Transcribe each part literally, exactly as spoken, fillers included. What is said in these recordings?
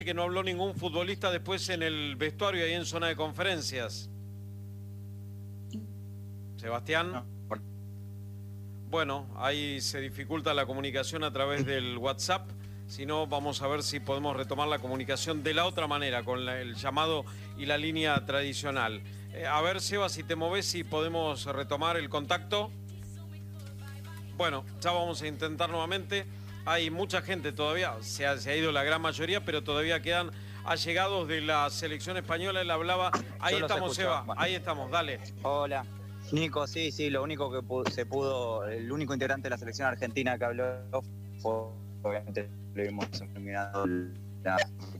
que no habló ningún futbolista después en el vestuario ahí en zona de conferencias. Sebastián. No. Bueno, ahí se dificulta la comunicación a través del WhatsApp. Si no, vamos a ver si podemos retomar la comunicación de la otra manera, con la, el llamado y la línea tradicional. Eh, a ver, Seba, si te movés, si podemos retomar el contacto. Bueno, ya vamos a intentar nuevamente. Hay mucha gente todavía, se ha, se ha ido la gran mayoría, pero todavía quedan allegados de la selección española. Él hablaba. Ahí Yo estamos, Seba. Bueno. Ahí estamos, dale. Hola. Nico, sí, sí, lo único que pudo, se pudo, el único integrante de la selección argentina que habló fue, obviamente, lo vimos terminado la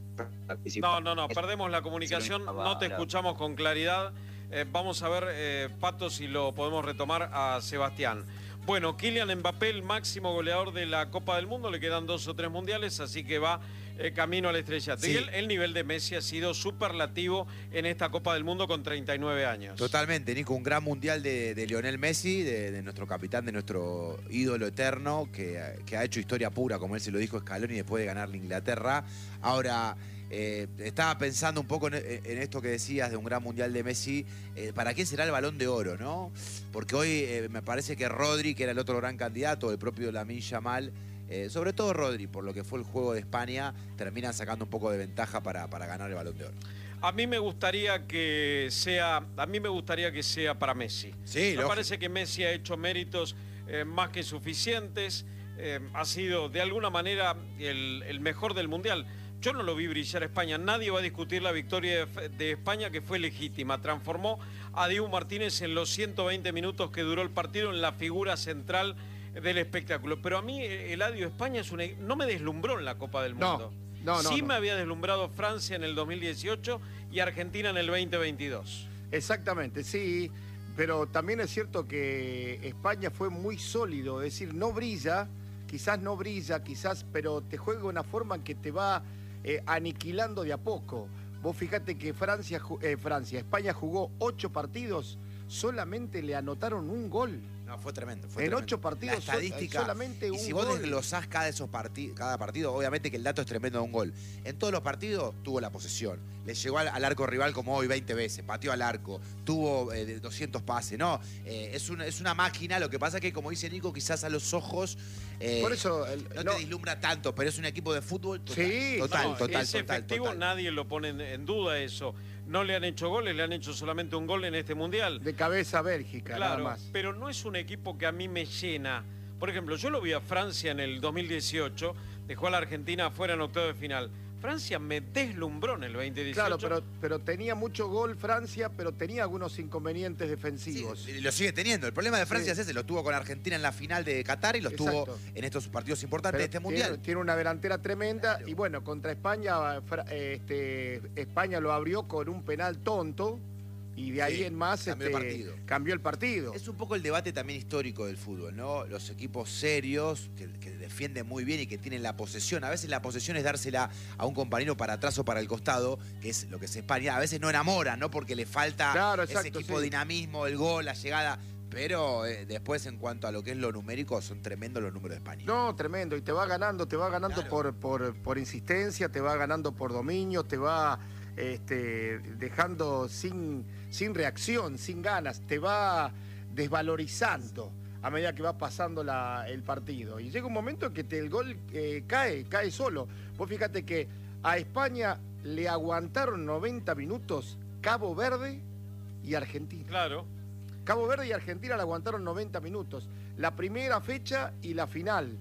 No, no, no, perdemos la comunicación, no te escuchamos con claridad. Eh, vamos a ver, eh, Pato, si lo podemos retomar a Sebastián. Bueno, Kylian Mbappé, el máximo goleador de la Copa del Mundo, le quedan dos o tres mundiales, así que va eh, camino al estrellato. Sí. Y el, el nivel de Messi ha sido superlativo en esta Copa del Mundo con treinta y nueve años. Totalmente, Nico, un gran mundial de, de Lionel Messi, de, de nuestro capitán, de nuestro ídolo eterno, que, que ha hecho historia pura, como él se lo dijo Scaloni, después de ganarle Inglaterra. Ahora... Eh, estaba pensando un poco en, en esto que decías de un gran mundial de Messi. Eh, ¿Para quién será el Balón de Oro, no? Porque hoy eh, me parece que Rodri, que era el otro gran candidato, el propio Lamine Yamal, eh, sobre todo Rodri, por lo que fue el juego de España, terminan sacando un poco de ventaja para, para ganar el Balón de Oro. A mí me gustaría que sea, a mí me gustaría que sea para Messi. Sí, me lógico. parece que Messi ha hecho méritos eh, más que suficientes. Eh, ha sido de alguna manera el, el mejor del mundial. Yo no lo vi brillar a España. Nadie va a discutir la victoria de, de España, que fue legítima. Transformó a Dibu Martínez en los ciento veinte minutos que duró el partido en la figura central del espectáculo. Pero a mí, Eladio, España es una, no me deslumbró en la Copa del Mundo. No, no, sí no, me no. había deslumbrado Francia en el dos mil dieciocho y Argentina en el veinte veintidós. Exactamente, sí. Pero también es cierto que España fue muy sólido. Es decir, no brilla, quizás no brilla, quizás, pero te juega de una forma que te va... Eh, aniquilando de a poco. Vos fíjate que Francia, eh, Francia, España jugó ocho partidos, solamente le anotaron un gol. No, fue tremendo. Fue en tremendo. ocho partidos, la estadística, sol, solamente un y si vos gol. desglosás cada, esos partid cada partido, obviamente que el dato es tremendo de un gol. En todos los partidos tuvo la posesión. Le llegó al, al arco rival como hoy veinte veces, pateó al arco, tuvo eh, doscientos pases. No, eh, es, una, es una máquina. Lo que pasa es que, como dice Nico, quizás a los ojos eh, Por eso, el, no, no te vislumbra tanto, pero es un equipo de fútbol total. Sí, total, no, total, es total, efectivo, total. nadie lo pone en, en duda eso. No le han hecho goles, le han hecho solamente un gol en este mundial. de cabeza a Bélgica, Claro, nada más. pero no es un equipo que a mí me llena. Por ejemplo, yo lo vi a Francia en el dos mil dieciocho, dejó a la Argentina afuera en octavo de final. Francia me deslumbró en el veinte dieciocho. Claro, pero, pero tenía mucho gol Francia, pero tenía algunos inconvenientes defensivos. Sí, y lo sigue teniendo. El problema de Francia Sí. es ese. Lo tuvo con Argentina en la final de Qatar y lo Exacto. tuvo en estos partidos importantes Pero de este tiene, mundial. tiene una delantera tremenda. Claro. Y bueno, contra España, Fra- este, España lo abrió con un penal tonto. Y de ahí Sí, en más cambió el este, partido. cambió el partido. Es un poco el debate también histórico del fútbol, ¿no? Los equipos serios, que, que defienden muy bien y que tienen la posesión. A veces la posesión es dársela a un compañero para atrás o para el costado, que es lo que es España. A veces no enamoran, ¿no? Porque le falta Claro, ese exacto, equipo sí. dinamismo, el gol, la llegada. Pero eh, después, en cuanto a lo que es lo numérico, son tremendos los números de España. No, tremendo. Y te va ganando, te va ganando Claro. por, por, por insistencia, te va ganando por dominio, te va este, dejando sin, sin reacción, sin ganas, te va desvalorizando a medida que va pasando la, el partido. Y llega un momento en que te, el gol eh, cae, cae solo. Vos fíjate que a España le aguantaron noventa minutos Cabo Verde y Argentina. Claro. Cabo Verde y Argentina le aguantaron noventa minutos. La primera fecha y la final.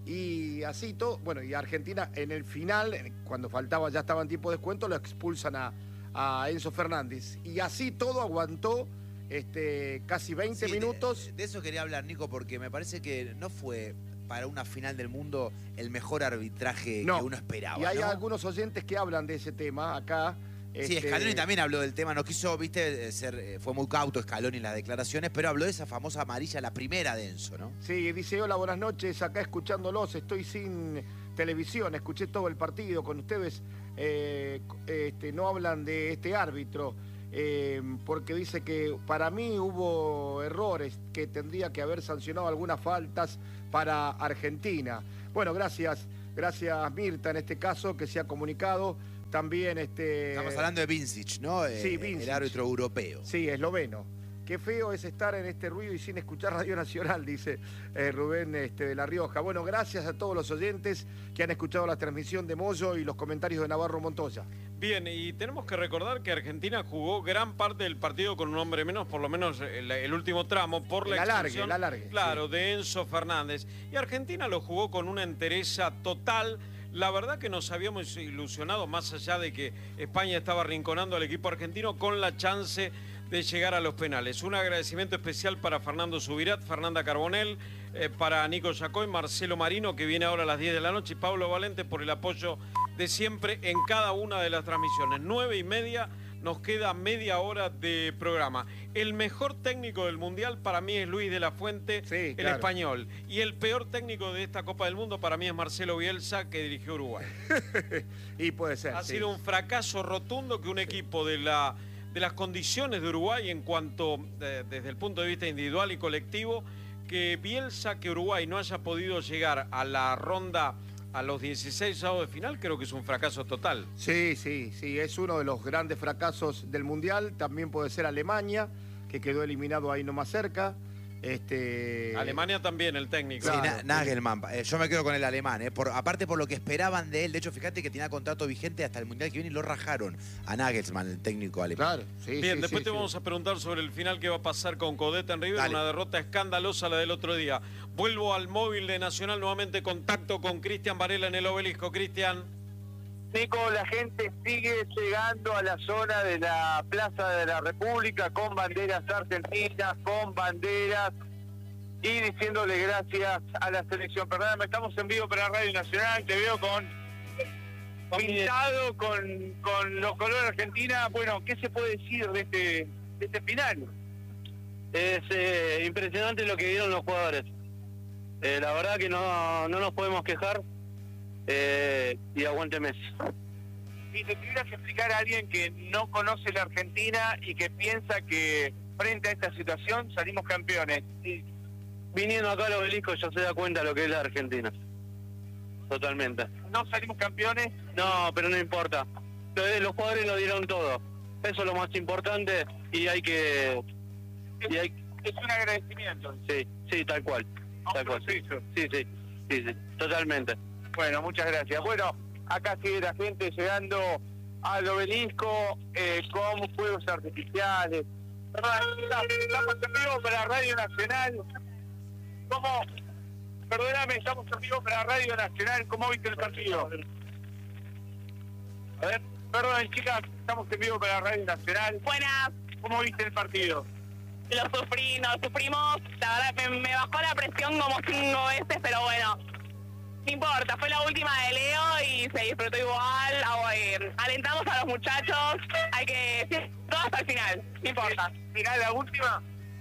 Y así todo. Bueno, y Argentina en el final, cuando faltaba, ya estaba en tiempo de descuento, lo expulsan a, a Enzo Fernández. Y así todo aguantó este, casi veinte Sí, minutos. De, de eso quería hablar, Nico, porque me parece que no fue para una final del mundo el mejor arbitraje No. que uno esperaba. Y hay ¿no? algunos oyentes que hablan de ese tema acá. Sí, este, Scaloni también habló del tema, no quiso, viste, ser, fue muy cauto Scaloni en las declaraciones, pero habló de esa famosa amarilla, la primera de Enzo, ¿no? Sí, dice, hola, buenas noches, acá escuchándolos, estoy sin televisión, escuché todo el partido con ustedes, eh, este, no hablan de este árbitro, eh, porque dice que para mí hubo errores, que tendría que haber sancionado algunas faltas para Argentina. Bueno, gracias, gracias Mirta en este caso, que se ha comunicado. También este. Estamos hablando de Vincic, ¿no? Sí, Eh, Vincic. El árbitro europeo. Sí, esloveno. Qué feo es estar en este ruido y sin escuchar Radio Nacional, dice eh, Rubén este, de La Rioja. Bueno, gracias a todos los oyentes que han escuchado la transmisión de Moyo y los comentarios de Navarro Montoya. Bien, y tenemos que recordar que Argentina jugó gran parte del partido con un hombre menos, por lo menos el, el último tramo, por la El alargue, expulsión, el alargue, claro, sí. de Enzo Fernández. Y Argentina lo jugó con una entereza total. La verdad que nos habíamos ilusionado, más allá de que España estaba arrinconando al equipo argentino, con la chance de llegar a los penales. Un agradecimiento especial para Fernando Subirat, Fernanda Carbonell, eh, para Nico Yacoy, Marcelo Marino, que viene ahora a las diez de la noche, y Pablo Valente por el apoyo de siempre en cada una de las transmisiones. Nueve y media, nos queda media hora de programa. El mejor técnico del Mundial para mí es Luis de la Fuente, Sí, el claro. español. Y el peor técnico de esta Copa del Mundo para mí es Marcelo Bielsa, que dirigió Uruguay. Y puede ser. Ha sí. sido un fracaso rotundo que un equipo de la de las condiciones de Uruguay en cuanto, eh, desde el punto de vista individual y colectivo, que Bielsa, que Uruguay no haya podido llegar a la ronda, a los dieciséis avos de final, creo que es un fracaso total. Sí, sí, sí, es uno de los grandes fracasos del Mundial. También puede ser Alemania, que quedó eliminado ahí nomás cerca. Este... Alemania también, el técnico. Sí, Claro. Na- Nagelman. Eh, yo me quedo con el alemán, eh, por, aparte por lo que esperaban de él. De hecho, fíjate que tenía contrato vigente hasta el Mundial que viene y lo rajaron a Nagelsmann, el técnico alemán. Claro, sí, Bien, sí, después sí, te sí. vamos a preguntar sobre el final que va a pasar con Codeta en River, Dale. una derrota escandalosa la del otro día. Vuelvo al móvil de Nacional, nuevamente contacto con Cristian Varela en el Obelisco. Cristian. Nico, la gente sigue llegando a la zona de la Plaza de la República con banderas argentinas, con banderas y diciéndole gracias a la selección. Perdóname, estamos en vivo para Radio Nacional, te veo con pintado con, con los colores de Argentina. Bueno, ¿qué se puede decir de este, de este final? Es eh, impresionante lo que dieron los jugadores. Eh, la verdad que no, no nos podemos quejar. Eh, y aguante Messi. Si te tuvieras que explicar a alguien que no conoce la Argentina y que piensa que frente a esta situación salimos campeones, y Viniendo acá al Obelisco ya se da cuenta lo que es la Argentina. Totalmente. no salimos campeones, No, pero no importa. Entonces, los jugadores lo dieron todo. Eso es lo más importante y hay que... Y hay, es un agradecimiento. sí, sí, tal cual. Tal cual. Sí, sí, sí, sí, sí, totalmente. Bueno, muchas gracias. Bueno, acá sigue la gente llegando al Obelisco eh, con fuegos artificiales. Perdón, estamos en vivo para Radio Nacional. ¿Cómo? Perdóname, estamos en vivo para Radio Nacional. ¿Cómo viste el partido? A ver, perdón, chicas, estamos en vivo para Radio Nacional. Buenas, ¿Cómo viste el partido? lo sufrí, nos sufrimos, la verdad me, me bajó la presión como cinco veces, pero bueno, no importa, fue la última de Leo y se disfrutó igual, ah, eh, alentamos a los muchachos, hay que, sí, todo hasta el final, no importa. ¿Final la última?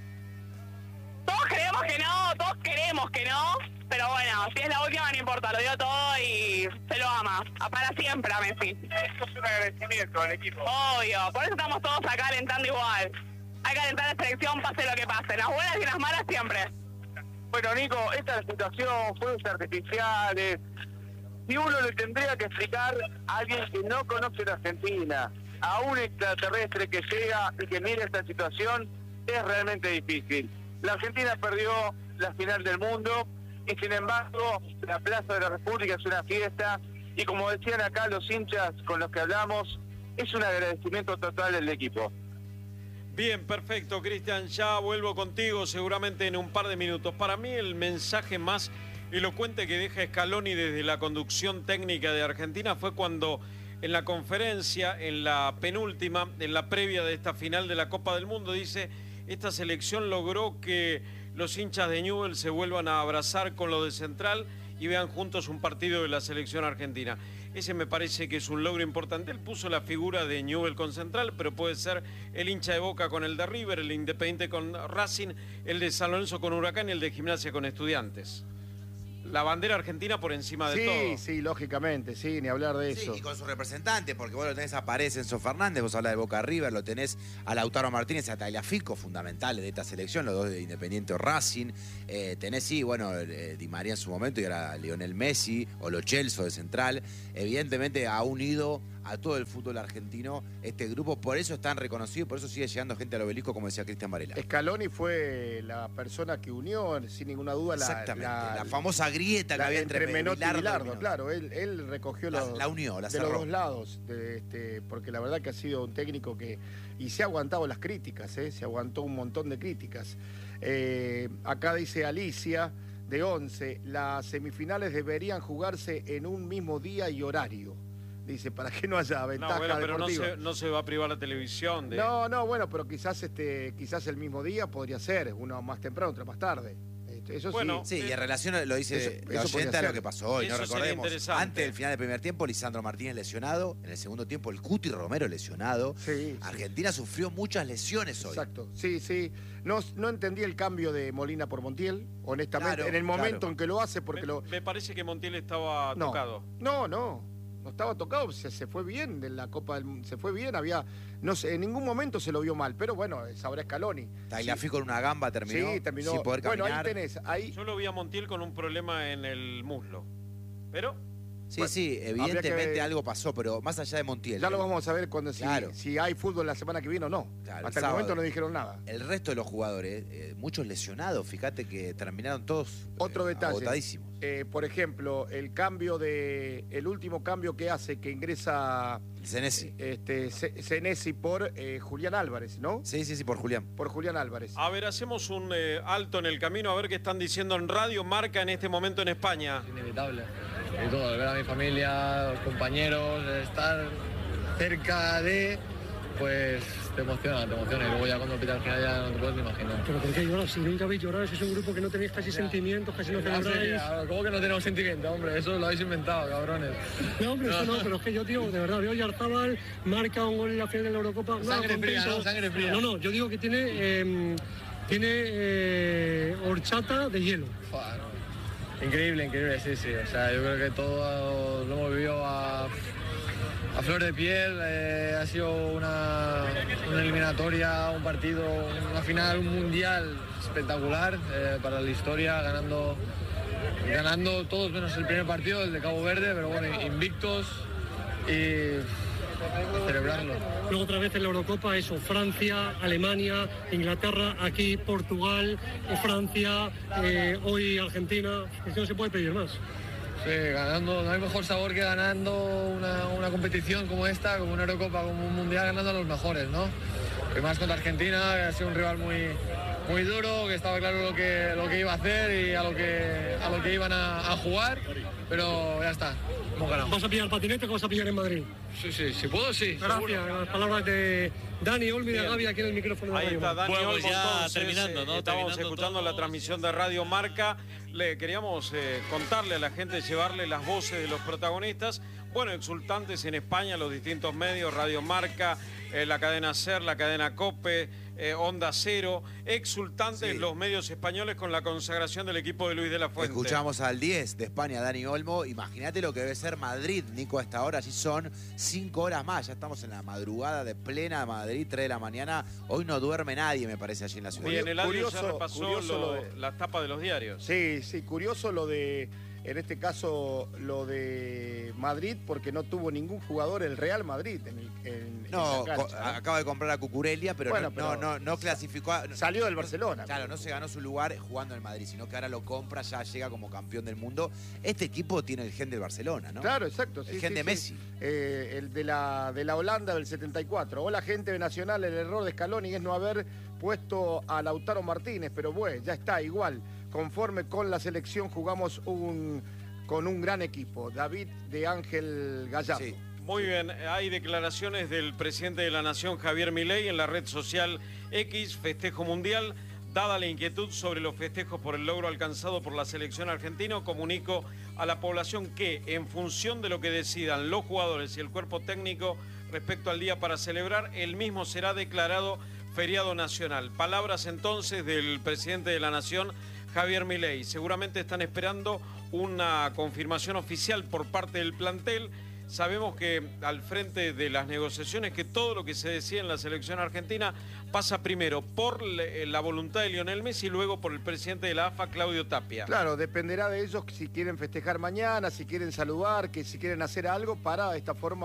Todos creemos que no, todos queremos que no, pero bueno, si es la última no importa, lo dio todo y se lo ama, a para siempre a Messi. Esto es un agradecimiento al equipo. Obvio, por eso estamos todos acá alentando igual. Hay que alentar a la selección, pase lo que pase, las buenas y las malas siempre. Bueno, Nico, esta es la situación, fuegos artificiales. Si uno le tendría que explicar a alguien que no conoce la Argentina, a un extraterrestre que llega y que mira esta situación, es realmente difícil. La Argentina perdió la final del mundo y sin embargo la Plaza de la República es una fiesta y como decían acá los hinchas con los que hablamos, es un agradecimiento total del equipo. Bien, perfecto, Cristian, ya vuelvo contigo seguramente en un par de minutos. Para mí el mensaje más elocuente que deja Scaloni desde la conducción técnica de Argentina fue cuando en la conferencia, en la penúltima, en la previa de esta final de la Copa del Mundo, dice: esta selección logró que los hinchas de Newell's se vuelvan a abrazar con los de Central y vean juntos un partido de la selección argentina. Ese me parece que es un logro importante. Él puso la figura de Newell's con Central, pero puede ser el hincha de Boca con el de River, el Independiente con Racing, el de San Lorenzo con Huracán y el de Gimnasia con Estudiantes. La bandera argentina por encima de Sí, todo. sí, lógicamente, sí, ni hablar de Sí, eso. y con su representante, porque vos lo tenés a Paredes, Enzo Fernández, vos hablas de Boca River, lo tenés a Lautaro Martínez, a Tagliafico, fundamentales de esta selección, los dos de Independiente o Racing. Eh, tenés, sí, bueno, eh, Di María en su momento y ahora Lionel Messi o Lo Celso de Central. Evidentemente ha unido a todo el fútbol argentino este grupo, por eso es tan reconocido, por eso sigue llegando gente al obelisco, como decía Cristian Varela. Scaloni fue la persona que unió, sin ninguna duda, la, Exactamente, la, la famosa grieta que la, había entre, entre Menotti y Bilardo Bilardo, claro, él, él recogió la, los, la unió, la de cerró. los dos lados, de este, porque la verdad que ha sido un técnico que, y se ha aguantado las críticas, ¿eh? Se aguantó un montón de críticas. Eh, acá dice Alicia, de once, las semifinales deberían jugarse en un mismo día y horario. Dice, para que no haya ventaja No, bueno, pero no deportiva. se, no se va a privar la televisión de... No, no, bueno, pero quizás este, quizás el mismo día podría ser, uno más temprano, otro más tarde. Eso Bueno, sí. Sí, y en relación, lo dice Eso- la eso podría oyenta, a lo ser. que pasó hoy. Eso No sería recordemos, interesante. antes del final del primer tiempo, Lisandro Martínez lesionado. En el segundo tiempo, el Cuti Romero lesionado. Sí, sí. Argentina sufrió muchas lesiones hoy. Exacto, sí, sí. No, no entendí el cambio de Molina por Montiel, honestamente, Claro, en el momento claro. en que lo hace, porque me, lo... me parece que Montiel estaba No, tocado. no, no, no estaba tocado, se, se fue bien de la Copa del Mundo, se fue bien, había, no sé, en ningún momento se lo vio mal, pero bueno, sabrá Scaloni. Tagliafico con una gamba terminó, Sí, terminó. sin poder Bueno, caminar. ahí tenés, ahí... Yo lo vi a Montiel con un problema en el muslo. Pero, Sí, Bueno, sí, habría evidentemente que- algo pasó, pero más allá de Montiel. Ya lo vamos a ver cuando si, Claro. si hay fútbol la semana que viene o no. Claro, Hasta el el momento sábado. no dijeron nada. El resto de los jugadores, eh, muchos lesionados, fíjate que terminaron todos eh, Otro detalle. agotadísimos. Eh, por ejemplo, el cambio de. El último cambio que hace, que ingresa Senesi. este, Se- Senesi por eh, Julián Álvarez, ¿no? Sí, sí, sí, por Julián. Por Julián Álvarez. a ver, hacemos un eh, alto en el camino a ver qué están diciendo en Radio Marca en este momento en España. Inevitable. Y todo, ver a mi familia, los compañeros, estar cerca de, pues te emociona, te emociona. Y luego ya cuando pita al final ya no te puedes ni imaginar. Pero ¿por qué llorar? Si nunca habéis llorado, si es un grupo que no tenéis casi Ya. sentimientos, casi no Ah, sí, celebráis. ah, ¿Cómo que no tenemos sentimiento, hombre? Eso lo habéis inventado, cabrones. No, hombre, eso no, pero es que yo, tío, de verdad, veo a Yarzábal, marca un gol en la final de la Eurocopa. Sangre no, fría, contento. ¿no? Sangre fría. No, no, yo digo que tiene, eh, tiene eh, horchata de hielo. Fua, no. Increíble, increíble, sí, sí. O sea, yo creo que todo lo hemos vivido a, a flor de piel. Eh, ha sido una, una eliminatoria, un partido, una final, un mundial espectacular eh, para la historia, ganando, ganando todos menos el primer partido, el de Cabo Verde, pero bueno, invictos y celebrarlo. Luego otra vez en la Eurocopa, eso, Francia, Alemania, Inglaterra, aquí Portugal, eh, Francia, eh, hoy Argentina. Es que no se puede pedir más. Sí, ganando, no hay mejor sabor que ganando una, una competición como esta, como una Eurocopa, como un Mundial, ganando a los mejores, ¿no? Y más contra Argentina, que ha sido un rival muy, muy duro, que estaba claro lo que, lo que iba a hacer y a lo que, a lo que iban a, a jugar, pero ya está, hemos ganado. ¿Vas a pillar patinete o vas a pillar en Madrid? Sí, sí, si puedo, sí. Gracias. Las palabras de Dani Olmi de Bien. Gaby aquí en el micrófono de Ahí Radio está Marca. Dani Bueno, Olmo, ya entonces, terminando, ¿no? eh, Estamos Terminando escuchando todo. la transmisión de Radio Marca. Le queríamos eh, contarle a la gente, llevarle las voces de los protagonistas. Bueno, exultantes en España, los distintos medios, Radio Marca, eh, la cadena SER, la cadena COPE, eh, Onda Cero. Exultantes Sí. los medios españoles con la consagración del equipo de Luis de la Fuente. Escuchamos al diez de España, Dani Olmo. Imagínate lo que debe ser Madrid, Nico, a esta hora. Allí son cinco horas más. Ya estamos en la madrugada de plena Madrid, tres de la mañana. Hoy no duerme nadie, me parece, allí en la ciudad. Bien, el audio ya Curioso- repasó curioso lo- lo de- las tapas de los diarios. Sí, sí, curioso lo de, en este caso, lo de Madrid, porque no tuvo ningún jugador el Real Madrid en, el, en, No, en la co- cancha, ¿no? acaba de comprar a Cucurelia, pero, Bueno, no, pero- no, no, no clasificó. a- Salió del Barcelona. Claro, no se ganó su lugar jugando en el Madrid, sino que ahora lo compra, ya llega como campeón del mundo. Este equipo tiene el gen del Barcelona, ¿no? Claro, exacto. El sí, gen sí, de sí. Messi. Eh, el de la, de la Holanda del setenta y cuatro. Hola, gente de Nacional, el error de Scaloni es no haber puesto a Lautaro Martínez, pero bueno, ya está, igual. Conforme con la selección jugamos un, con un gran equipo. David de Ángel Gallardo. Sí. Muy bien, hay declaraciones del presidente de la Nación, Javier Milei, en la red social X, Festejo Mundial. Dada la inquietud sobre los festejos por el logro alcanzado por la selección argentina, comunico a la población que, en función de lo que decidan los jugadores y el cuerpo técnico respecto al día para celebrar, el mismo será declarado feriado nacional. Palabras entonces del presidente de la Nación, Javier Milei. Seguramente están esperando una confirmación oficial por parte del plantel. Sabemos que al frente de las negociaciones, que todo lo que se decía en la selección argentina pasa primero por la voluntad de Lionel Messi y luego por el presidente de la A F A, Claudio Tapia. Claro, dependerá de ellos si quieren festejar mañana, si quieren saludar, que si quieren hacer algo para de esta forma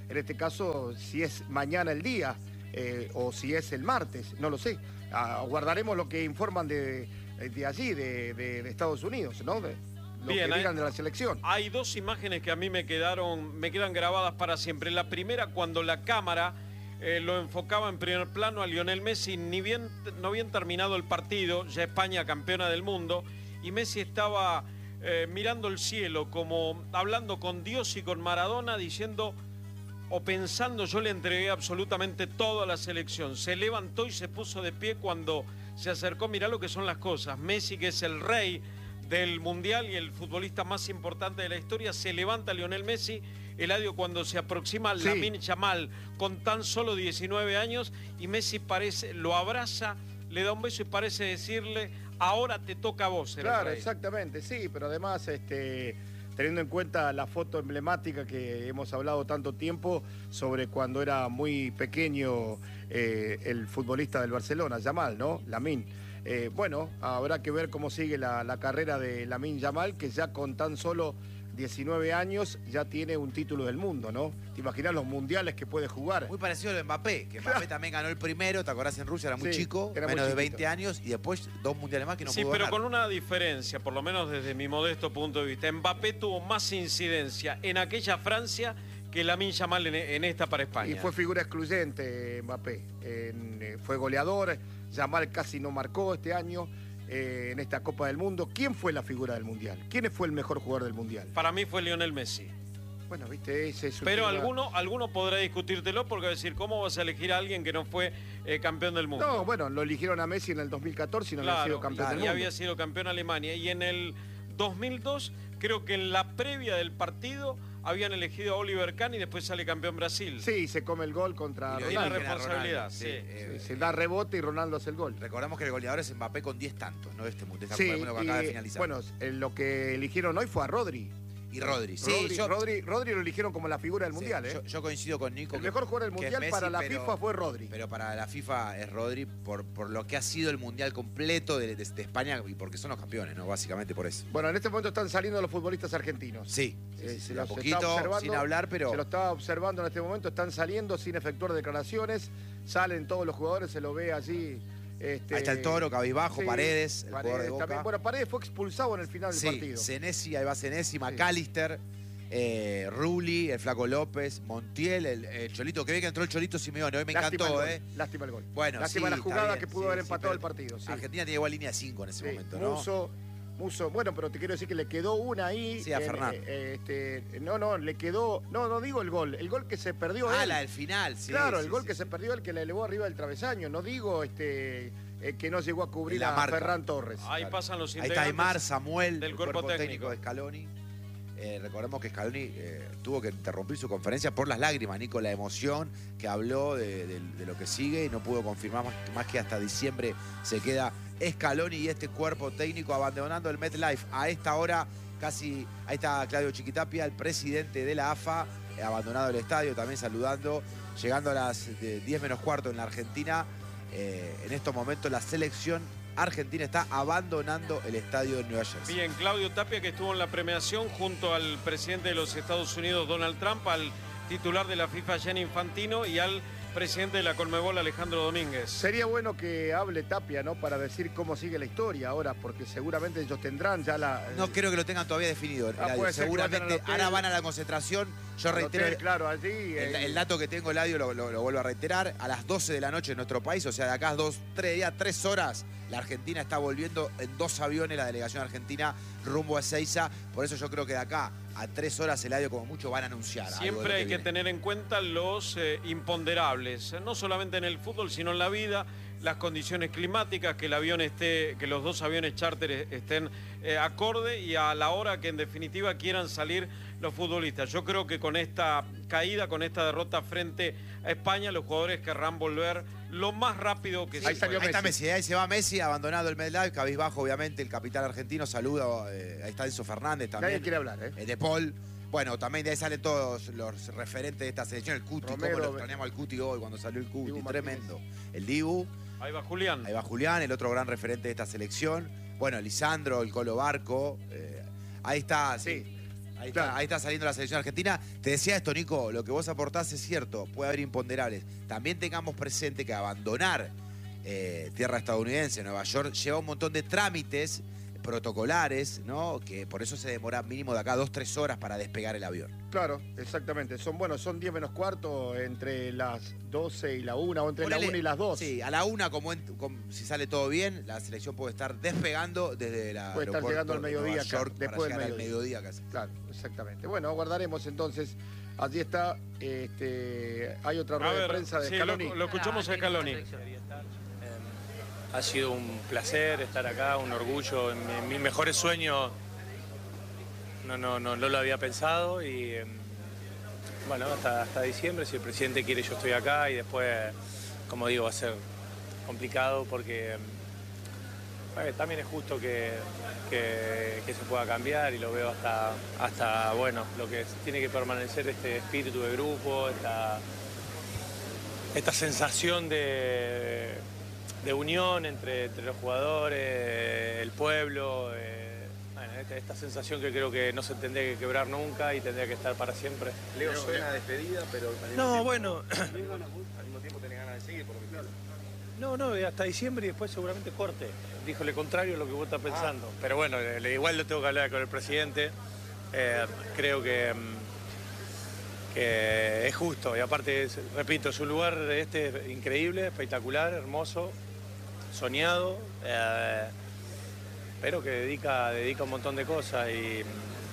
en este caso, si es mañana el día eh, o si es el martes, no lo sé. Aguardaremos lo que informan de, de allí, de, de, de Estados Unidos, ¿no? De, lo Bien, que digan hay, de la selección. Hay dos imágenes que a mí me quedaron, me quedan grabadas para siempre. La primera, cuando la cámara eh, lo enfocaba en primer plano a Lionel Messi, ni bien, no habían terminado el partido, ya España campeona del mundo, y Messi estaba eh, mirando el cielo, como hablando con Dios y con Maradona, diciendo o pensando, yo le entregué absolutamente todo a la selección. Se levantó y se puso de pie cuando se acercó. Mirá lo que son las cosas. Messi, que es el rey del Mundial y el futbolista más importante de la historia, se levanta Lionel Messi. Eladio, cuando se aproxima Sí. Lamine Yamal con tan solo diecinueve años, y Messi parece, lo abraza, le da un beso y parece decirle, ahora te toca a vos ser el Claro, rey. exactamente, sí, pero además, este, teniendo en cuenta la foto emblemática que hemos hablado tanto tiempo sobre cuando era muy pequeño eh, el futbolista del Barcelona, Yamal, ¿no? Lamine. Eh, bueno, habrá que ver cómo sigue la, la carrera de Lamine Yamal, que ya con tan solo diecinueve años ya tiene un título del mundo, ¿no? ¿Te imaginas los mundiales que puede jugar? Muy parecido a lo de Mbappé, que Mbappé también ganó el primero, ¿te acordás? En Rusia era muy Sí, chico, era muy menos de chiquito. veinte años, y después dos mundiales más que no Sí, pudo pero ganar. con una diferencia, por lo menos desde mi modesto punto de vista. Mbappé tuvo más incidencia en aquella Francia que Lamine Yamal en, en esta para España. Y fue figura excluyente Mbappé. En, eh, fue goleador, Yamal casi no marcó este año eh, en esta Copa del Mundo. ¿Quién fue la figura del Mundial? ¿Quién fue el mejor jugador del Mundial? Para mí fue Lionel Messi. Bueno, viste, ese es un Pero tema- alguno, alguno podrá discutírtelo porque va a decir, ¿cómo vas a elegir a alguien que no fue eh, campeón del mundo? No, bueno, lo eligieron a Messi en el dos mil catorce y no había Claro, sido campeón y del mundo. había sido campeón Alemania. Y en el dos mil dos, creo que en la previa del partido habían elegido a Oliver Kahn y después sale campeón Brasil. Sí, se come el gol contra Y lo Y la Ronaldo. eligen a responsabilidad, Ronaldo, sí. eh, Se da rebote y Ronaldo hace el gol. Recordamos que el goleador es Mbappé con diez tantos, ¿no? Este, de esta Sí, Copa del Mundo que acaba de y, finalizar. bueno, eh, lo que eligieron hoy fue a Rodri. y Rodri. Sí, Rodri, yo, Rodri, Rodri lo eligieron como la figura del sí, Mundial, ¿eh? yo, yo coincido con Nico. El que- mejor jugador del que es Mundial Messi, para la pero- FIFA fue Rodri. Pero para la FIFA es Rodri por, por lo que ha sido el Mundial completo de, de- de España y porque son los campeones, ¿no? Básicamente por eso. Bueno, en este momento están saliendo los futbolistas argentinos. Sí, sí, Eh, sí, se sí, los a está poquito, observando, sin hablar, pero... Se lo estaba observando en este momento, están saliendo sin efectuar declaraciones, salen todos los jugadores, se lo ve allí. Este, Ahí está el Toro, Cabizbajo, sí, Paredes, el Paredes, jugador de Boca. también, bueno, Paredes fue expulsado en el final del Sí, partido. Senesi, ahí va Senesi, McAllister, eh, Rulli, el Flaco López, Montiel, el, el Cholito, que ve que entró el Cholito Simeone, hoy me Lástima encantó, el ¿eh? gol, Lástima el gol. Bueno, Lástima sí, la está jugada bien, que pudo sí, haber sí, empatado pero el partido. Sí. Argentina tiene igual línea de cinco en ese Sí, momento, ¿no? Muso, Muso, bueno, pero te quiero decir que le quedó una ahí. Sí, a en, Fernando. eh, este, no, no, le quedó. No, no digo el gol. El gol que se perdió Ah, él. la del final, sí. claro, sí, el gol sí, que sí. se perdió, el que le elevó arriba del travesaño. No digo este eh, que no llegó a cubrir La a marca. Ferran Torres. Ahí Claro. pasan los Ahí está integrantes. Aymar, Samuel, del el cuerpo cuerpo, técnico. técnico de Scaloni. Eh, recordemos que Scaloni eh, tuvo que interrumpir su conferencia por las lágrimas, Nico, la emoción que habló de, de- de lo que sigue y no pudo confirmar más, más que hasta diciembre se queda Scaloni y este cuerpo técnico abandonando el MetLife. A esta hora casi, ahí está Claudio Chiquitapia, el presidente de la A F A, eh, abandonado el estadio, también saludando, llegando a las eh, diez menos cuarto en la Argentina. Eh, en estos momentos la selección argentina está abandonando el estadio de Nueva Jersey. Bien, Claudio Tapia, que estuvo en la premiación junto al presidente de los Estados Unidos, Donald Trump, al titular de la FIFA, Gianni Infantino, y al presidente de la Conmebol, Alejandro Domínguez. Sería bueno que hable Tapia, ¿no? Para decir cómo sigue la historia ahora, porque seguramente ellos tendrán ya la. No creo que lo tengan todavía definido, Ah, Eladio. puede ser que vayan Seguramente al hotel. ahora van a la concentración. Yo al reitero, hotel, claro, allí. el, eh, el dato que tengo, Eladio, lo, lo- lo vuelvo a reiterar. A las doce de la noche en nuestro país, o sea, de acá a dos, tres días, tres horas, la Argentina está volviendo en dos aviones, la delegación argentina, rumbo a Ezeiza. Por eso yo creo que de acá a tres horas, Eladio, como mucho, van a anunciar. algo de lo Siempre hay que viene. tener en cuenta los eh, imponderables, eh, no solamente en el fútbol, sino en la vida, las condiciones climáticas, que el avión esté, que los dos aviones charter estén eh, acorde y a la hora que en definitiva quieran salir los futbolistas. Yo creo que con esta caída, con esta derrota frente a España, los jugadores querrán volver lo más rápido que se Ahí salió pueda. Ahí está Messi. Messi, ahí se va Messi, abandonado el MetLife, cabizbajo, obviamente, el capitán argentino, saluda, eh, ahí está Enzo Fernández Nadie también. quiere hablar, ¿eh? eh, De Paul. Bueno, también de ahí salen todos los referentes de esta selección. El Cuti, Romero, cómo lo extrañamos al Cuti hoy cuando salió el Cuti, Dibu tremendo. El Dibu, Ahí va Julián. ahí va Julián, el otro gran referente de esta selección. Bueno, Lisandro, el Colo Barco. eh, ahí está, sí. Sí. Ahí Ahí está, Claro. ahí está saliendo la selección argentina. Te decía esto, Nico, lo que vos aportás es cierto, puede haber imponderables. También tengamos presente que abandonar eh, tierra estadounidense, Nueva York, lleva un montón de trámites protocolares, ¿no? Que por eso se demora mínimo de acá dos, tres horas para despegar el avión. Claro, exactamente. Son, bueno, son diez menos cuarto entre las doce y la una, o entre Ponele- la una y las dos. Sí, a la una, como, en- como si sale todo bien, la selección puede estar despegando desde la Puede estar llegando al mediodía acá, York para después del llegar al mediodía. mediodía casi. Claro, exactamente. Bueno, aguardaremos entonces. Allí está, este, hay otra A rueda de ver, prensa de sí, Scaloni. lo, lo escuchamos a Scaloni. Ha sido un placer estar acá, un orgullo. En, mi- en mis mejores sueños no, no, no, no lo había pensado y eh, bueno, hasta, hasta diciembre, si el presidente quiere, yo estoy acá y después, como digo, va a ser complicado porque eh, también es justo que, que, que se pueda cambiar y lo veo hasta, hasta bueno, lo que es- tiene que permanecer este espíritu de grupo, esta, esta sensación de de unión entre, entre los jugadores, el pueblo, eh, bueno, esta, esta sensación que creo que no se tendría que quebrar nunca y tendría que estar para siempre. Leo suena a despedida, pero al mismo No, tiempo- bueno, al mismo tiempo tenés ganas de seguir, por lo que entiendo. no, no, hasta diciembre y después seguramente corte. Dijo lo contrario a lo que vos estás pensando. Pero bueno, le- le- igual lo tengo que hablar con el presidente. Eh, creo que, mm, que es justo y aparte, es- repito, es un lugar este increíble, espectacular, hermoso, soñado, eh, pero que dedica, dedica un montón de cosas y,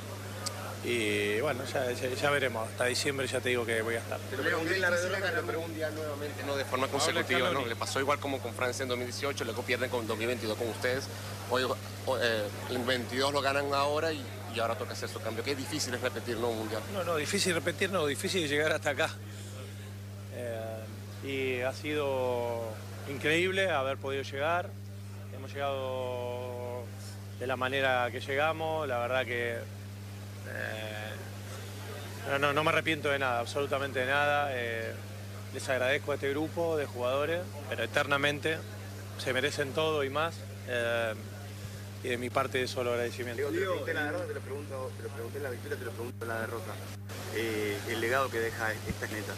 y bueno, ya, ya- ya veremos. Hasta diciembre ya te digo que voy a estar. Te lo pregunté en la red de Roca, te lo pregunté ya nuevamente, no de forma consecutiva, ¿no? Scaloni. Le pasó igual como con Francia en dos mil dieciocho, luego pierden con dos mil veintidós con ustedes. Hoy o- eh, en veintidós lo ganan ahora y, y ahora toca hacer su cambio. Qué difícil es repetir, ¿no? Un mundial. No, no, difícil repetir, no, difícil llegar hasta acá. Eh, y ha sido increíble haber podido llegar. Hemos llegado de la manera que llegamos, la verdad que eh, no, no, no me arrepiento de nada, absolutamente de nada. Eh, les agradezco a este grupo de jugadores, pero eternamente se merecen todo y más. Eh, y de mi parte solo agradecimiento. Diego, te lo pregunté en la derrota, te lo, pregunto, te lo pregunté en la victoria, te lo pregunto en la derrota. Eh, el legado que deja esta neta.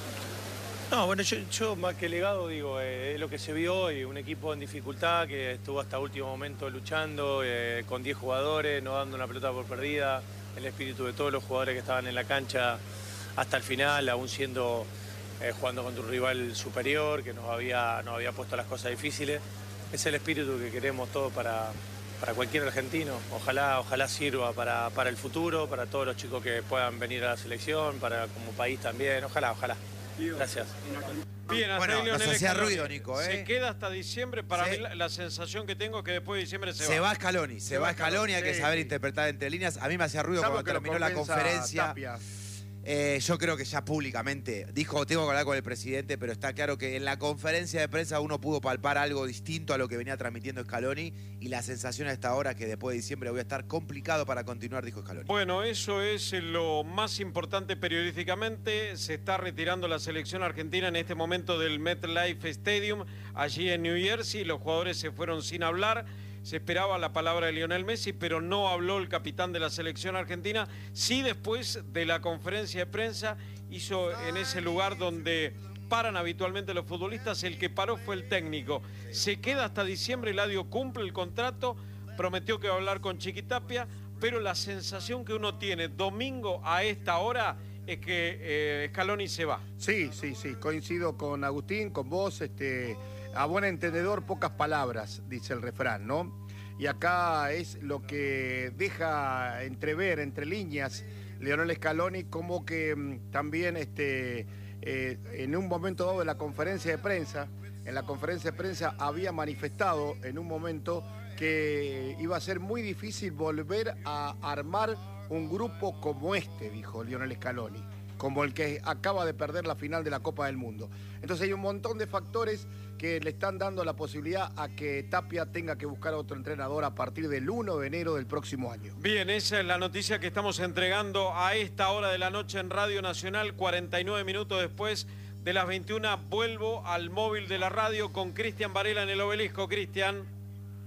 No, bueno, yo, yo más que legado digo, eh, es lo que se vio hoy, un equipo en dificultad que estuvo hasta último momento luchando, eh, con diez jugadores, no dando una pelota por perdida, el espíritu de todos los jugadores que estaban en la cancha hasta el final, aún siendo eh, jugando contra un rival superior que nos había, nos había puesto las cosas difíciles. Es el espíritu que queremos todos para, para cualquier argentino. Ojalá, ojalá sirva para, para el futuro, para todos los chicos que puedan venir a la selección, para como país también. Ojalá, ojalá. Gracias. Bien, hasta Bueno, ahí Lionel nos hacía Scaloni. ruido, Nico, ¿eh? Se queda hasta diciembre. Para Sí. mí la, la sensación que tengo es que después de diciembre se, Se va Scaloni, se, Se va va Scaloni, Scaloni, hay que sí, saber sí. interpretar entre líneas. A mí me hacía ruido Salvo cuando que lo terminó la convenza conferencia. Tapia. Eh, yo creo que ya públicamente, dijo, tengo que hablar con el presidente, pero está claro que en la conferencia de prensa uno pudo palpar algo distinto a lo que venía transmitiendo Scaloni y la sensación a esta hora que después de diciembre voy a estar complicado para continuar, dijo Scaloni. Bueno, eso es lo más importante periodísticamente. Se está retirando la selección argentina en este momento del MetLife Stadium, allí en New Jersey. Los jugadores se fueron sin hablar. Se esperaba la palabra de Lionel Messi, pero no habló el capitán de la selección argentina. Sí, después de la conferencia de prensa, hizo en ese lugar donde paran habitualmente los futbolistas, el que paró fue el técnico. Se queda hasta diciembre, Eladio cumple el contrato, prometió que va a hablar con Chiquitapia, pero la sensación que uno tiene domingo a esta hora es que eh, Scaloni se va. Sí, sí, sí, coincido con Agustín, con vos, este, a buen entendedor pocas palabras, dice el refrán, ¿no? Y acá es lo que deja entrever entre líneas Lionel Scaloni, como que mm, también este, eh, en un momento dado de la conferencia de prensa, en la conferencia de prensa había manifestado en un momento que iba a ser muy difícil volver a armar un grupo como este, dijo Lionel Scaloni, como el que acaba de perder la final de la Copa del Mundo. Entonces hay un montón de factores que le están dando la posibilidad a que Tapia tenga que buscar a otro entrenador a partir del primero de enero del próximo año. Bien, esa es la noticia que estamos entregando a esta hora de la noche en Radio Nacional, cuarenta y nueve minutos después de las veintiuna. Vuelvo al móvil de la radio con Cristian Varela en el Obelisco. Cristian.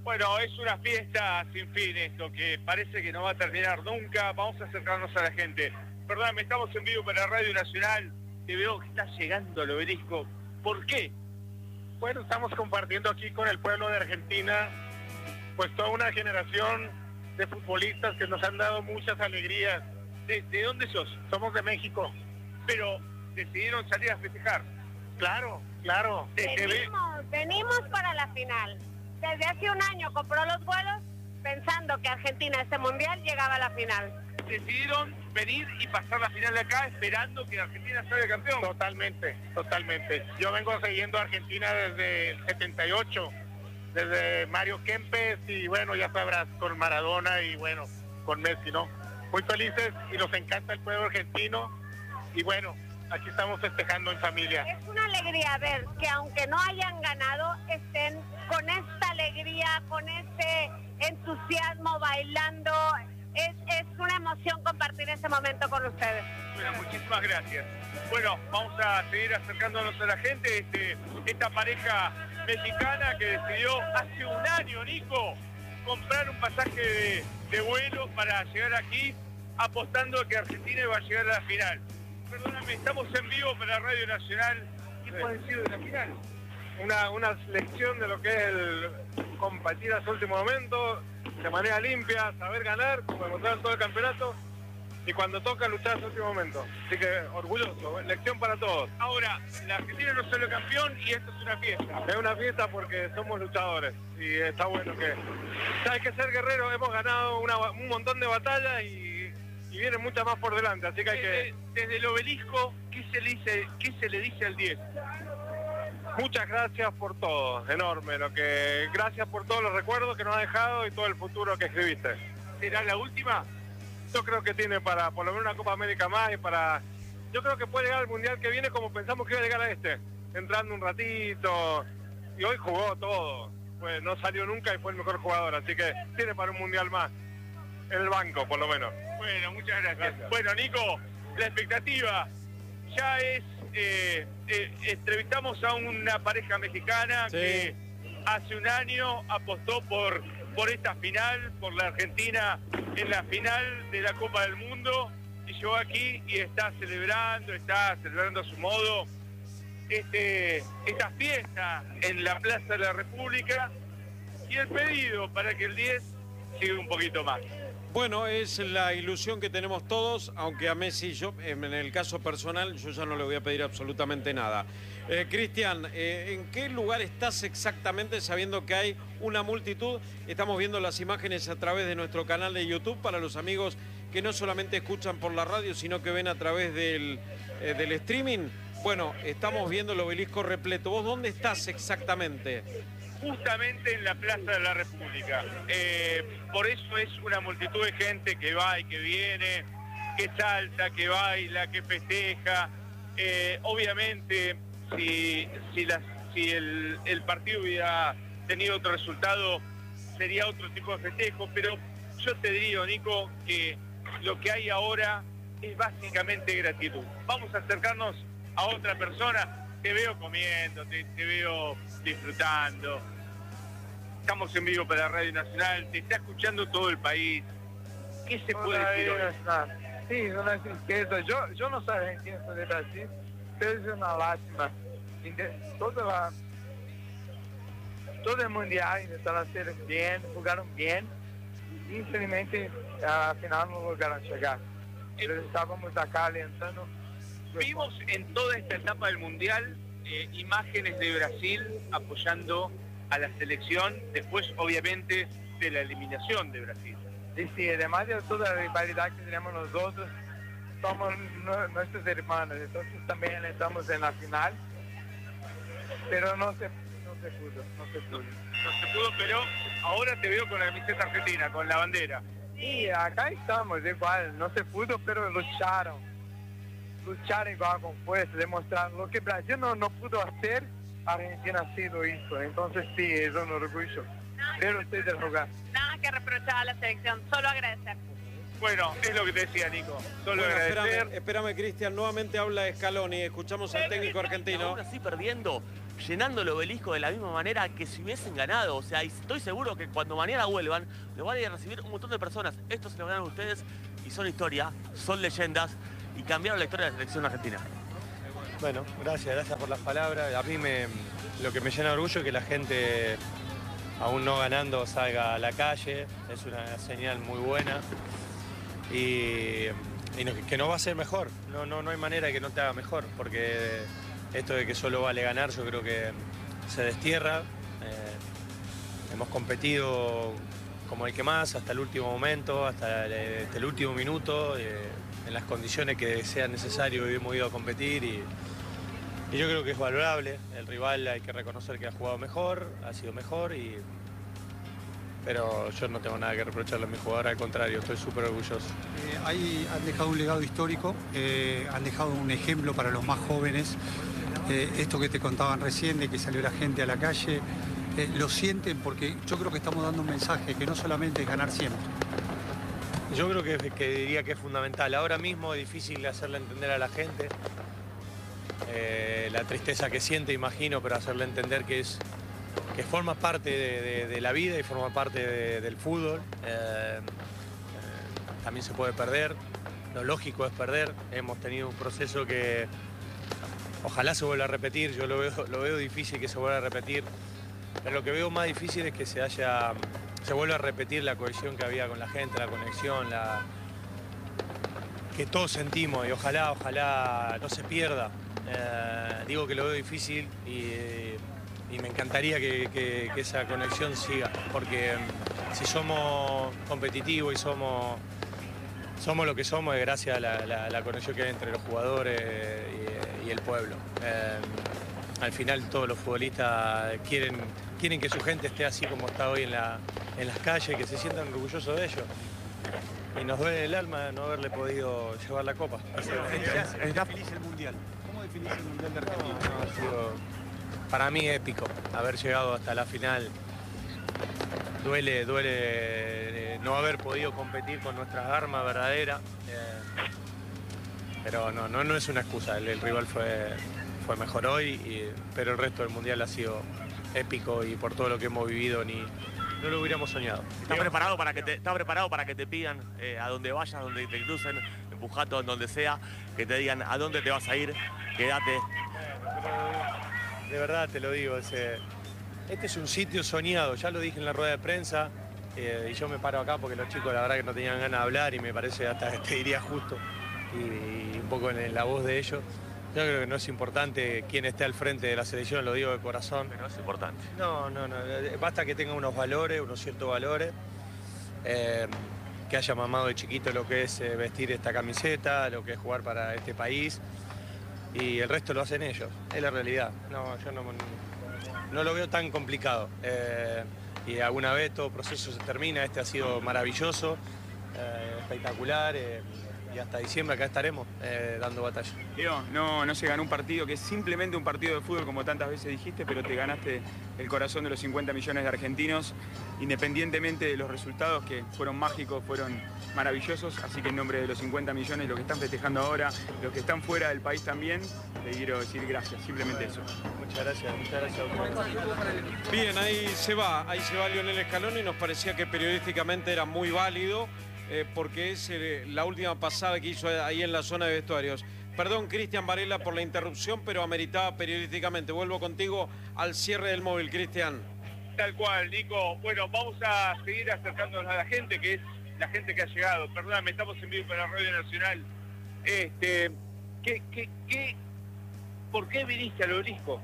Bueno, es una fiesta sin fin esto, que parece que no va a terminar nunca. Vamos a acercarnos a la gente. Perdóname, estamos en vivo para Radio Nacional. Te veo que está llegando al Obelisco. ¿Por qué? Bueno, estamos compartiendo aquí con el pueblo de Argentina, pues toda una generación de futbolistas que nos han dado muchas alegrías. ¿De, de dónde sos? Somos de México. Pero decidieron salir a festejar. Claro, claro. Venimos, venimos para la final. Desde hace un año compró los vuelos pensando que Argentina este mundial llegaba a la final. Decidieron venir y pasar la final de acá esperando que Argentina salga campeón. Totalmente, totalmente. Yo vengo siguiendo a Argentina desde el setenta y ocho, desde Mario Kempes y bueno, ya sabrás, con Maradona y bueno, con Messi, ¿no? Muy felices y nos encanta el pueblo argentino y bueno, aquí estamos festejando en familia. Es una alegría ver que aunque no hayan ganado, estén con esta alegría, con este entusiasmo, bailando. Es, es una emoción compartir este momento con ustedes. Bueno, muchísimas gracias. Bueno, vamos a seguir acercándonos a la gente. Este, esta pareja mexicana que decidió hace un año, Nico, comprar un pasaje de, de vuelo para llegar aquí, apostando a que Argentina iba a llegar a la final. Perdóname, estamos en vivo para Radio Nacional. ¿Qué Sí. puede decir de la final? Una, una lección de lo que es el compartir hasta el último momento, de manera limpia, saber ganar, como demostraron todo el campeonato, y cuando toca luchar hasta el último momento. Así que orgulloso, lección para todos. Ahora, la Argentina no salió campeón y esto es una fiesta. Es una fiesta porque somos luchadores y está bueno que... Hay que ser guerreros, hemos ganado una- un montón de batallas y, y vienen muchas más por delante, así que hay que... Desde, desde el Obelisco, ¿qué se le dice, qué se le dice al diez? Muchas gracias por todo, enorme, lo que gracias por todos los recuerdos que nos ha dejado y todo el futuro que escribiste. ¿Será la última? Yo creo que tiene para por lo menos una Copa América más y para... Yo creo que puede llegar al Mundial que viene como pensamos que iba a llegar a este, entrando un ratito, y hoy jugó todo, pues no salió nunca y fue el mejor jugador, así que tiene para un Mundial más, en el banco por lo menos. Bueno, muchas gracias. Gracias. Bueno, Nico, la expectativa ya es... Eh, eh, entrevistamos a una pareja mexicana Sí. que hace un año apostó por, por esta final, por la Argentina en la final de la Copa del Mundo, y llegó aquí y está celebrando, está celebrando a su modo este, esta fiesta en la Plaza de la República, y el pedido para que el diez siga un poquito más. Bueno, es la ilusión que tenemos todos, aunque a Messi, yo, en el caso personal, yo ya no le voy a pedir absolutamente nada. Eh, Cristian, eh, ¿en qué lugar estás exactamente sabiendo que hay una multitud? Estamos viendo las imágenes a través de nuestro canal de YouTube para los amigos que no solamente escuchan por la radio, sino que ven a través del, eh, del streaming. Bueno, estamos viendo el Obelisco repleto. ¿Vos dónde estás exactamente? Justamente en la Plaza de la República. Eh, por eso es una multitud de gente que va y que viene, que salta, que baila, que festeja. Eh, obviamente, si, si, las, si el, el partido hubiera tenido otro resultado, sería otro tipo de festejo, pero yo te digo, Nico, que lo que hay ahora es básicamente gratitud. Vamos a acercarnos a otra persona. Te veo comiendo, te, te veo disfrutando. Estamos en vivo para Radio Nacional, te está escuchando todo el país. ¿Qué se puede decir hoy? Sí, no es izquierda. Yo, yo no soy argentino, soy de Brasil, pero es una lástima. Toda la, todo el mundial intentaron hacer bien, jugaron bien. Infelizmente, al final no lograron llegar. Pero estábamos acá alentando. Vimos en toda esta etapa del Mundial eh, imágenes de Brasil apoyando a la selección, después obviamente de la eliminación de Brasil. Sí, sí, además de toda la rivalidad que tenemos nosotros, somos no, nuestros hermanos, entonces también estamos en la final, pero no se, no se pudo, no se pudo. No se pudo, pero ahora te veo con la camiseta argentina, con la bandera. Sí, acá estamos igual, no se pudo, pero lucharon. Lucharon igual con fuerza, demostraron lo que Brasil no, no pudo hacer, Argentina sí lo hizo. Entonces sí, es un orgullo ver ustedes jugar. Nada que reprochar a la selección, solo agradecer. Bueno, es lo que te decía, Nico. Solo Bueno, agradecer. espérame, espérame, Cristian, nuevamente habla Scaloni, escuchamos al técnico argentino. Aún así perdiendo, llenando el obelisco de la misma manera que si hubiesen ganado. O sea, y estoy seguro que cuando mañana vuelvan, lo van a ir a recibir un montón de personas. Esto se lo ganaron ustedes y son historia, son leyendas y cambiaron la historia de la selección argentina. Bueno, gracias, gracias por las palabras. A mí me, lo que me llena de orgullo es que la gente, aún no ganando, salga a la calle. Es una señal muy buena. Y, y no, que no va a ser mejor. No, no, no hay manera de que no te haga mejor, porque esto de que solo vale ganar yo creo que se destierra. Eh, hemos competido como el que más hasta el último momento, hasta el, hasta el último minuto, eh, en las condiciones que sea necesario hemos ido a competir y, y yo creo que es valorable. El rival hay que reconocer que ha jugado mejor, ha sido mejor y... pero yo no tengo nada que reprocharle a mi jugador, al contrario, estoy súper orgulloso. Eh, ahí han dejado un legado histórico, eh, han dejado un ejemplo para los más jóvenes. Eh, esto que te contaban recién, de que salió la gente a la calle, eh, lo sienten porque yo creo que estamos dando un mensaje que no solamente es ganar siempre. Yo creo que, que diría que es fundamental. Ahora mismo es difícil hacerle entender a la gente eh, la tristeza que siente, imagino, pero hacerle entender que es... que forma parte de, de, de la vida y forma parte de, del fútbol. Eh, eh, también se puede perder, lo lógico es perder. Hemos tenido un proceso que ojalá se vuelva a repetir, yo lo veo, lo veo difícil que se vuelva a repetir, pero lo que veo más difícil es que se, haya, se vuelva a repetir la cohesión que había con la gente, la conexión, la, que todos sentimos y ojalá, ojalá no se pierda. Eh, digo que lo veo difícil y... y me encantaría que, que, que esa conexión siga, porque si somos competitivos y somos, somos lo que somos es gracias a la, la, la conexión que hay entre los jugadores y, y el pueblo. Eh, al final todos los futbolistas quieren, quieren que su gente esté así como está hoy en, la, en las calles, que se sientan orgullosos de ellos. Y nos duele el alma no haberle podido llevar la copa. ¿Está feliz el Mundial? ¿Cómo definís el Mundial de Argentina? No, no, ha sido, para mí épico haber llegado hasta la final. Duele, duele eh, no haber podido competir con nuestras armas verdaderas. Eh, pero no, no, no es una excusa. El, el rival fue, fue mejor hoy, y, pero el resto del mundial ha sido épico y por todo lo que hemos vivido ni no lo hubiéramos soñado. ¿Estás preparado para que te, está preparado para que te pidan eh, a donde vayas, donde te crucen, en Pujato, en donde sea, que te digan a dónde te vas a ir, quédate? De verdad te lo digo, ese, este es un sitio soñado, ya lo dije en la rueda de prensa, eh, y yo me paro acá porque los chicos la verdad que no tenían ganas de hablar y me parece hasta te diría justo, y, y un poco en la voz de ellos. Yo creo que no es importante quién esté al frente de la selección, lo digo de corazón. Pero es importante. No, no, no, basta que tenga unos valores, unos ciertos valores, eh, que haya mamado de chiquito lo que es eh, vestir esta camiseta, lo que es jugar para este país. Y el resto lo hacen ellos, es la realidad. No, yo no, no lo veo tan complicado. Eh, y alguna vez todo proceso se termina, este ha sido maravilloso, eh, espectacular, eh, y hasta diciembre acá estaremos eh, dando batalla. Diego, no, no se ganó un partido que es simplemente un partido de fútbol, como tantas veces dijiste, pero te ganaste el corazón de los cincuenta millones de argentinos, independientemente de los resultados que fueron mágicos, fueron maravillosos, así que en nombre de los cincuenta millones, los que están festejando ahora, los que están fuera del país también, te quiero decir gracias, simplemente eso. Muchas gracias, muchas gracias. Bien, ahí se va, ahí se va Lionel Scaloni, nos parecía que periodísticamente era muy válido, eh, porque es eh, la última pasada que hizo ahí en la zona de vestuarios. Perdón, Cristian Varela, por la interrupción, pero ameritaba periodísticamente. Vuelvo contigo al cierre del móvil, Cristian. Tal cual, Nico. Bueno, vamos a seguir acercándonos a la gente, que es la gente que ha llegado. Perdóname, estamos en vivo para la Radio Nacional. Este, ¿qué, qué, qué, ¿Por qué viniste al obelisco?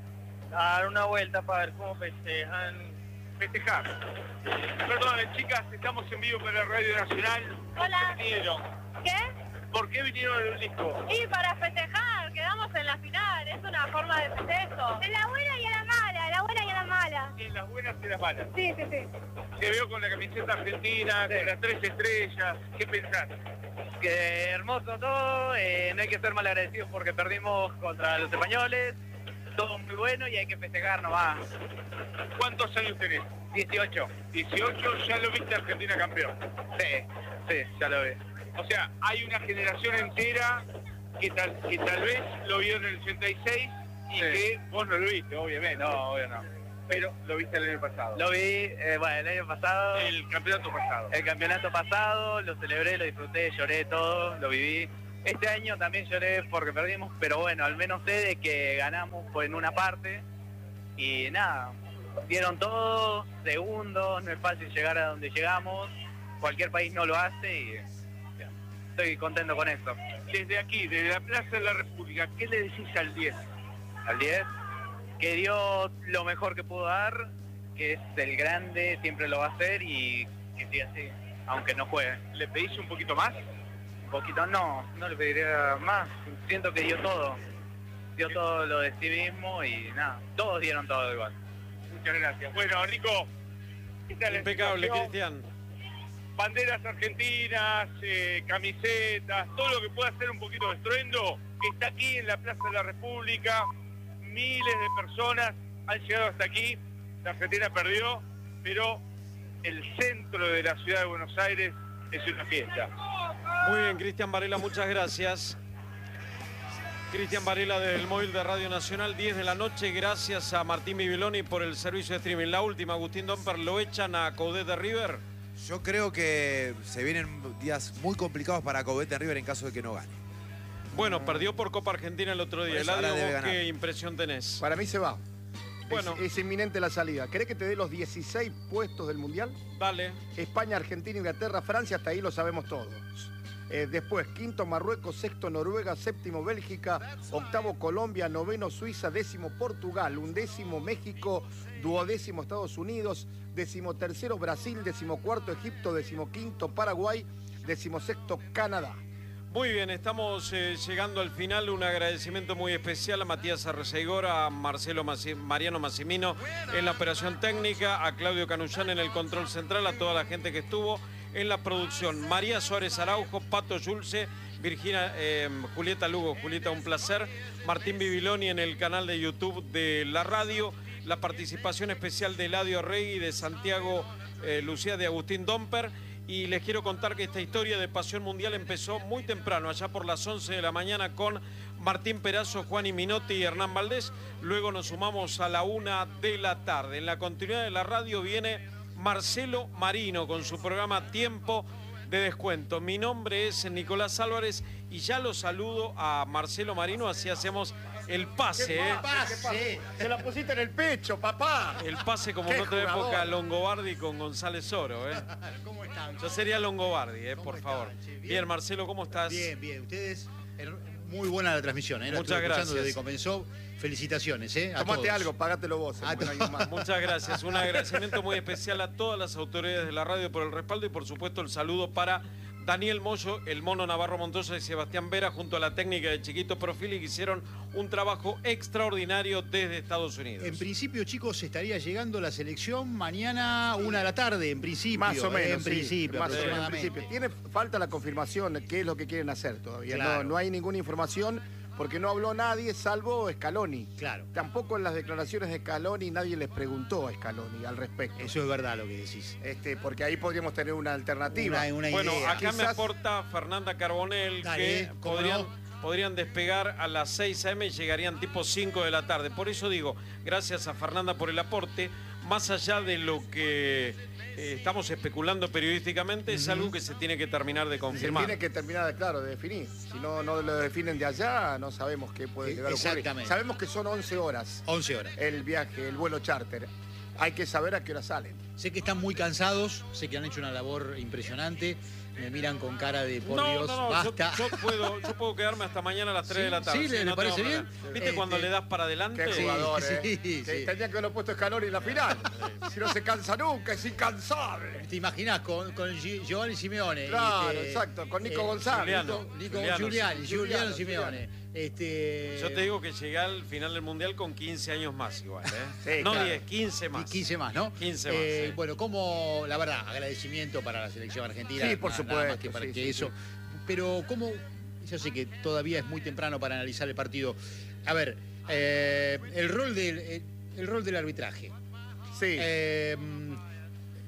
A dar una vuelta para ver cómo festejan. Festejar. Perdóname, chicas, estamos en vivo para la Radio Nacional. Hola. ¿Vinieron? ¿Qué? ¿Por qué vinieron al obelisco? Y para festejar, quedamos en la final, es una forma de festejo. En la buena y en la mala, en la buena y en la mala. En las buenas y en las malas. Sí, sí, sí. Te veo con la camiseta argentina, sí, con las tres estrellas. ¿Qué pensás? Que hermoso todo, eh, no hay que ser mal agradecidos porque perdimos contra los españoles. Todo muy bueno y hay que festejar nomás. ¿Cuántos años tenés? dieciocho. dieciocho, ya lo viste Argentina campeón. Sí. Sí, ya lo vi. O sea, hay una generación entera que tal, que tal vez lo vio en el ochenta y seis y Sí. que vos no lo viste, obviamente. No, obvio no. Pero lo viste el año pasado. Lo vi, eh, bueno, el año pasado. El campeonato pasado. El campeonato pasado, lo celebré, lo disfruté, lloré todo, lo viví. Este año también lloré porque perdimos, pero bueno, al menos sé de que ganamos fue en una parte. Y nada, dieron todo, segundos, no es fácil llegar a donde llegamos. Cualquier país no lo hace y ya, estoy contento con esto. Desde aquí, desde la Plaza de la República, ¿qué le decís al diez? Al diez, que dio lo mejor que pudo dar, que es el grande, siempre lo va a hacer y que siga así, aunque no juegue. ¿Le pedís un poquito más? Un poquito no, no le pediría más, siento que dio todo, dio todo lo de sí mismo y nada, todos dieron todo igual. Muchas gracias. Bueno, Nico, ¿qué tal la Impecable, situación? Cristian. Banderas argentinas, eh, camisetas, todo lo que pueda hacer un poquito de estruendo, que está aquí en la Plaza de la República. Miles de personas han llegado hasta aquí. La Argentina perdió, pero el centro de la ciudad de Buenos Aires es una fiesta. Muy bien, Cristian Varela, muchas gracias. Cristian Varela desde el móvil de Radio Nacional, diez de la noche. Gracias a Martín Bibiloni por el servicio de streaming. La última, Agustín Domper, ¿lo echan a Coudet de River? Yo creo que se vienen días muy complicados para Coudet de River en caso de que no gane. Bueno, perdió por Copa Argentina el otro día. Por eso ahora Eladio, debe ¿vos ganar. qué impresión tenés? Para mí se va. Bueno. Es, es inminente la salida. ¿Querés que te dé los dieciséis puestos del Mundial? Dale. España, Argentina, Inglaterra, Francia, hasta ahí lo sabemos todos. Eh, después, quinto Marruecos, sexto Noruega, séptimo Bélgica, octavo Colombia, noveno Suiza, décimo Portugal, undécimo México, duodécimo Estados Unidos, decimotercero Brasil, decimocuarto Egipto, decimoquinto Paraguay, decimosexto Canadá. Muy bien, estamos eh, llegando al final. Un agradecimiento muy especial a Matías Arreceigora, a Marcelo Massi- Mariano Massimino en la operación técnica, a Claudio Canullán en el control central, a toda la gente que estuvo en la producción. María Suárez Araujo, Pato Yulce, Virginia, eh, Julieta Lugo. Julieta, un placer. Martín Bibiloni en el canal de YouTube de la radio. La participación especial de Eladio Rey y de Santiago eh, Lucía, de Agustín Domper. Y les quiero contar que esta historia de Pasión Mundial empezó muy temprano, allá por las once de la mañana, con Martín Perazo, Juan Minotti y Hernán Valdés. Luego nos sumamos a la una de la tarde. En la continuidad de la radio viene Marcelo Marino con su programa Tiempo de Descuento. Mi nombre es Nicolás Álvarez y ya lo saludo a Marcelo Marino, así hacemos el pase. ¿eh? pase? Se la pusiste en el pecho, papá. El pase como ¡Qué en otra jugador! época, Longobardi con González Oro. ¿eh? ¿Cómo están? Yo sería Longobardi, eh, por favor. che? Bien. Bien. Marcelo, ¿cómo estás? Bien, bien. Ustedes, er- muy buena la transmisión, ¿eh? La Muchas estuve escuchando gracias. desde que comenzó. Felicitaciones, ¿eh? A Tomate todos. algo, pagátelo vos. Ah, en un año más. Muchas gracias. Un agradecimiento muy especial a todas las autoridades de la radio por el respaldo y por supuesto el saludo para Daniel Moyo, el Mono Navarro Montoya y Sebastián Vera junto a la técnica de Chiquito Profili que hicieron un trabajo extraordinario desde Estados Unidos. En principio, chicos, estaría llegando la selección mañana una de la tarde, en principio. Más o ¿eh? menos, En sí, principio, más o menos, en aproximadamente. principio. Tiene falta la confirmación de qué es lo que quieren hacer todavía. Claro. No, no hay ninguna información porque no habló nadie salvo Scaloni. Claro. Tampoco en las declaraciones de Scaloni nadie les preguntó a Scaloni al respecto. Eso es verdad lo que decís. Este, porque ahí podríamos tener una alternativa. Una- una Bueno, idea. acá me Quizás- aporta Fernanda Carbonell Dale, que ¿cómo podrían, no? podrían despegar a las seis a eme y llegarían tipo cinco de la tarde. Por eso digo, gracias a Fernanda por el aporte, más allá de lo que eh, estamos especulando periodísticamente, es algo que se tiene que terminar de Se confirmar. tiene que terminar, de, claro, de definir. Si no, no lo definen de allá, no sabemos qué puede Eh, llegar a ocurrir. exactamente. Sabemos que son once horas once horas. el viaje, el vuelo charter. Hay que saber a qué hora salen. Sé que están muy cansados, sé que han hecho una labor impresionante. Me miran con cara de por no, Dios, no, no, basta. Yo, yo puedo, yo puedo quedarme hasta mañana a las tres Sí, de la tarde. sí, ¿le- le no parece tengo bien? problema. ¿Viste Este, cuando le das para adelante? Qué Sí, jugador, sí, ¿eh? sí. Que tenía que haberlo puesto Scaloni en la final. Si no se cansa nunca, es incansable. ¿Te imaginas con, con Gi- Giovanni Simeone? Claro, este, exacto, con Nico eh, González. Juliano. Nico, Nico Juliano, Giuliani, sí. Giuliano Giuliano, Simeone. Este, Yo te digo que llegué al final del Mundial con quince años más igual, ¿eh? Sí, no claro. diez, quince más. quince más, ¿no? quince más, Eh, sí. Bueno, como, la verdad, agradecimiento para la selección argentina. Sí, por nada- nada más supuesto, que para sí, que sí, eso. sí. Pero, ¿cómo? Yo sé que todavía es muy temprano para analizar el partido. A ver, eh, el, rol del, el, el rol del arbitraje. Sí. Eh,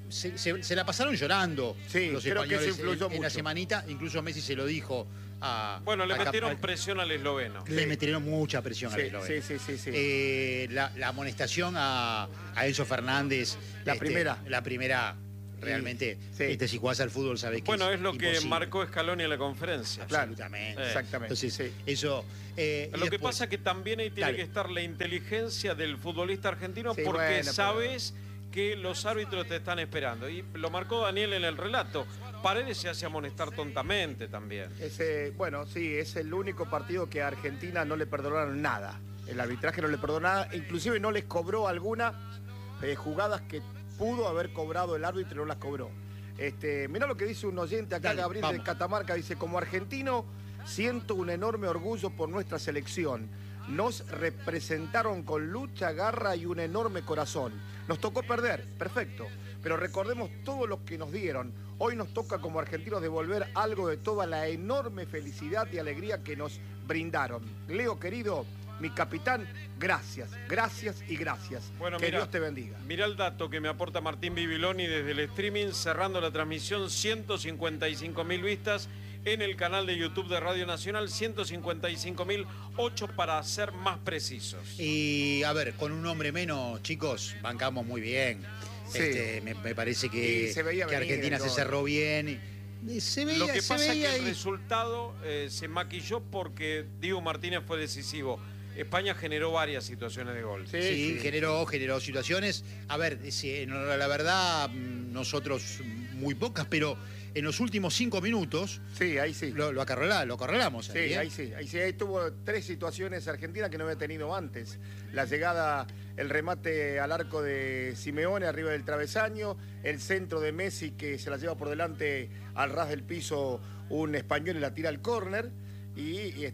se, se- se la pasaron llorando Sí, los creo que eso españoles influyó en, en la mucho. semanita. Incluso Messi se lo dijo a... Bueno, le al cap- metieron al- presión al esloveno. Le metieron mucha presión Sí, al esloveno. sí, sí, sí, sí. Eh, la, la amonestación a, a Enzo Fernández. La primera. La primera, realmente. Sí. Este, si jugás al fútbol, sabés que Bueno, es lo que imposible. marcó Scaloni en la conferencia. Absolutamente. Eh. Exactamente. Entonces, eso... eh, y Lo que después- pasa que también ahí tiene Dale. que estar la inteligencia del futbolista argentino Sí, porque bueno, pero- sabes que los árbitros te están esperando. Y lo marcó Daniel en el relato. Paredes se hace amonestar tontamente también. Ese, bueno, sí, es el único partido que a Argentina no le perdonaron nada. El arbitraje no le perdonó nada, inclusive no les cobró algunas eh, jugadas que pudo haber cobrado el árbitro y no las cobró. Este, mirá lo que dice un oyente acá, Dale, Gabriel vamos. de Catamarca, dice, como argentino siento un enorme orgullo por nuestra selección. Nos representaron con lucha, garra y un enorme corazón. Nos tocó perder, perfecto, pero recordemos todo lo que nos dieron. Hoy nos toca como argentinos devolver algo de toda la enorme felicidad y alegría que nos brindaron. Leo, querido, mi capitán, gracias, gracias y gracias. Bueno, que mira, Dios te bendiga. Mirá el dato que me aporta Martín Bibiloni desde el streaming, cerrando la transmisión, ciento cincuenta y cinco mil vistas en el canal de YouTube de Radio Nacional, ciento cincuenta y cinco mil, ocho para ser más precisos. Y a ver, con un hombre menos, chicos, bancamos muy bien. Sí. Este, me, me parece que, Y se veía que venir Argentina el se gol. cerró bien. Y se veía, Lo que se pasa es veía que el y- resultado eh, se maquilló porque Diego Martínez fue decisivo. España generó varias situaciones de gol. Sí, sí. generó, generó situaciones. A ver, si, en honor a la verdad, mm, nosotros mm, muy pocas, pero en los últimos cinco minutos Sí, ahí sí. lo, lo, acorralá- lo acorralamos. Sí, ahí, ¿eh? ahí sí, ahí sí, ahí tuvo tres situaciones Argentina que no había tenido antes. La llegada, el remate al arco de Simeone arriba del travesaño, el centro de Messi que se la lleva por delante al ras del piso un español y la tira al córner. Y, y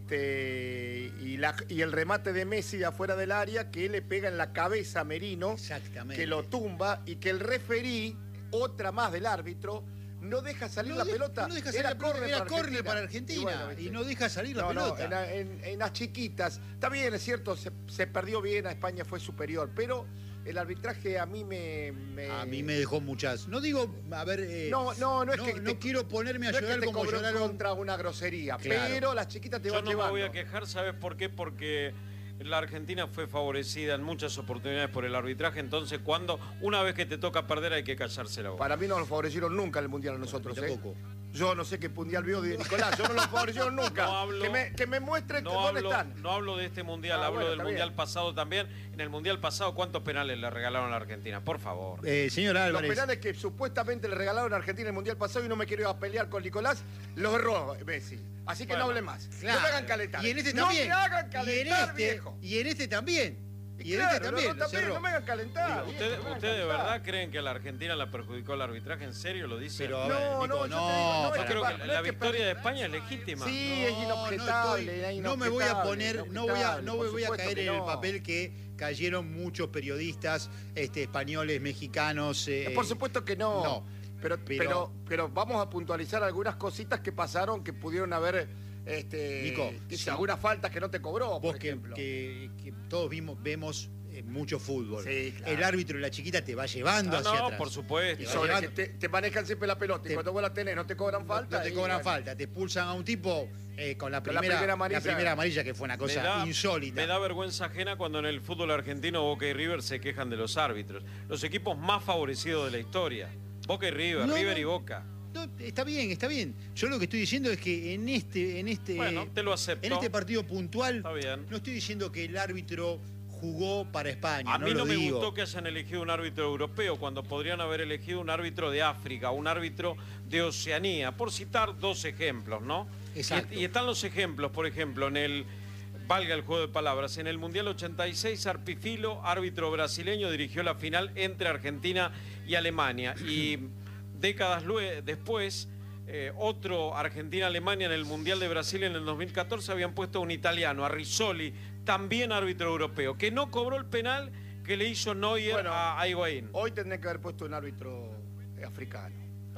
este y, la, y el remate de Messi de afuera del área que le pega en la cabeza a Merino, Exactamente. que lo tumba y que el referí, otra más del árbitro, no deja salir No la de- pelota. no deja salir la pelota, era córner para Argentina, Y bueno, ¿viste? y no deja salir la No, no, pelota. en, en- en las chiquitas. Está bien, es cierto, se, se perdió bien, a España fue superior, pero el arbitraje a mí me... me- A mí me dejó muchas. No digo, a ver. eh, No, no, no es que no te- quiero ponerme a no es que llorar te como cobró lloraron. contra una grosería, Claro. pero las chiquitas te Yo van no me llevando. voy a quejar, ¿sabes por qué? Porque la Argentina fue favorecida en muchas oportunidades por el arbitraje, entonces cuando una vez que te toca perder hay que callarse la boca. Para mí no nos favorecieron nunca en el Mundial a nosotros, Ni ¿eh? tampoco. Yo no sé qué Mundial vio de Nicolás, yo no lo favorecieron nunca. No hablo- que, me, que me muestre No dónde hablo, están. no hablo de este mundial, Ah, hablo bueno, del está mundial bien. pasado también. En el mundial pasado, ¿cuántos penales le regalaron a la Argentina? Por favor. Eh, señor Los Álvarez. penales que supuestamente le regalaron a Argentina en el Mundial pasado y no me quiero ir a pelear con Nicolás, los erró Messi. Así que Bueno, no hable más. Claro. No me hagan calentar. Y en este no también. me hagan y en calentar, este, viejo. y en este también. Y, en claro, este también. los lo dos también, cerró. no me hagan calentar. viejo, ¿Ustedes no me hagan usted de calentar. verdad creen que a la Argentina la perjudicó el arbitraje? ¿En serio lo dice? Pero, a No, ver, no, Nico, yo te no, digo, no, Yo es para- creo que no la es que victoria de per- España es legítima. Sí, es No, inobjetable. no, es estoy- no me voy a inobjetable, poner, no voy a, inobjetable, no por me voy a supuesto caer que en el no. papel que cayeron muchos periodistas este, españoles, mexicanos. eh, Por supuesto que no. no, pero, pero- pero, pero vamos a puntualizar algunas cositas que pasaron que pudieron haber este, Nico, que si sí. algunas faltas que no te cobró, por Vos que, ejemplo. que- que todos vimos, vemos eh, mucho fútbol. Sí, claro. El árbitro y la chiquita te va llevando Ah, hacia no, atrás. por supuesto. Y Te va sobre que llevando. te, te manejan siempre la pelota y Te- cuando vos la tenés no te cobran falta. No te y cobran bueno. falta, te expulsan a un tipo eh, con, la Con la primera, primera amarilla. la primera amarilla, que fue una cosa me da, insólita. Me da vergüenza ajena cuando en el fútbol argentino Boca y River se quejan de los árbitros. Los equipos más favorecidos de la historia. Boca y River, No, River no. y Boca. No, está bien, está bien. Yo lo que estoy diciendo es que en este, en este, Bueno, te lo acepto. en este partido puntual, Está bien. no estoy diciendo que el árbitro jugó para España. A no mí lo no me digo. gustó que hayan elegido un árbitro europeo cuando podrían haber elegido un árbitro de África, un árbitro de Oceanía, por citar dos ejemplos, ¿no? Exacto. Y, y están los ejemplos, por ejemplo, en el, valga el juego de palabras, en el Mundial ochenta y seis, Arpifilo, árbitro brasileño, dirigió la final entre Argentina y Alemania. Y décadas lue- después, eh, otro Argentina-Alemania en el Mundial de Brasil en el dos mil catorce habían puesto a un italiano, a Rizzoli, también árbitro europeo, que no cobró el penal que le hizo Neuer Bueno, a, a Higuaín. Hoy tendré que haber puesto un árbitro eh, africano.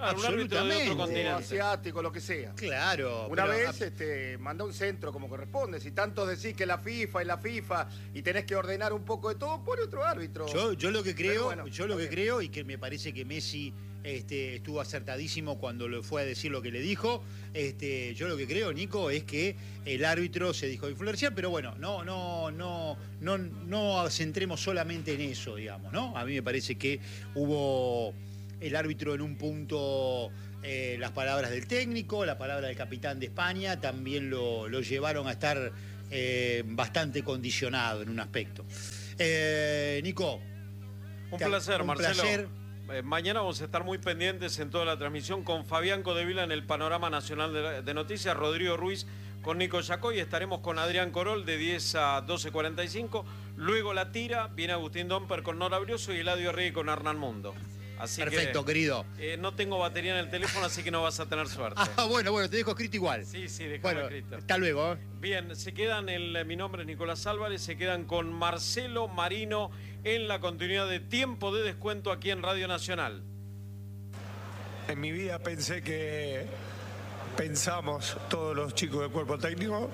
Ah, un árbitro de otro continente. Asiático, lo que sea. Claro. Una pero, vez este, manda un centro como corresponde. Si tanto decís que la FIFA y la FIFA y tenés que ordenar un poco de todo, pone otro árbitro. Yo, yo lo que creo, bueno, yo lo que okay. creo, y que me parece que Messi este, estuvo acertadísimo cuando le fue a decir lo que le dijo. Este, yo lo que creo, Nico, es que el árbitro se dejó influenciar, pero bueno, no, no, no, no, no centremos solamente en eso, digamos, ¿no? A mí me parece que hubo el árbitro en un punto, eh, las palabras del técnico, la palabra del capitán de España, también lo, lo llevaron a estar eh, bastante condicionado en un aspecto. Eh, Nico. Un te, placer, un Marcelo. Placer. Eh, mañana vamos a estar muy pendientes en toda la transmisión con Fabián Codevila en el Panorama Nacional de, de Noticias, Rodrigo Ruiz con Nico Yacoy, estaremos con Adrián Corol de diez a doce cuarenta y cinco, luego La Tira, viene Agustín Domper con Nora Brioso y Eladio Rey con Hernán Mundo. Así Perfecto, que, querido. Eh, no tengo batería en el teléfono, así que no vas a tener suerte. Ah, bueno, bueno, te dejo escrito igual. Sí, sí, déjame bueno, escrito. Hasta luego. ¿eh? Bien, se quedan, el, mi nombre es Nicolás Álvarez, se quedan con Marcelo Marino en la continuidad de Tiempo de Descuento aquí en Radio Nacional. En mi vida pensé que pensamos todos los chicos del cuerpo técnico